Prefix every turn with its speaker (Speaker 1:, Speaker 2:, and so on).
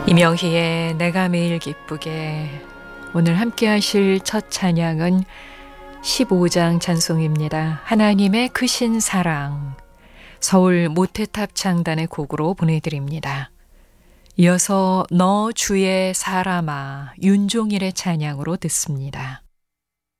Speaker 1: 이명희의 내가 매일 기쁘게. 오늘 함께 하실 첫 찬양은 15장 찬송입니다. 하나님의 크신 사랑, 서울 모태탑 창단의 곡으로 보내드립니다. 이어서 너 주의 사람아, 윤종일의 찬양으로 듣습니다.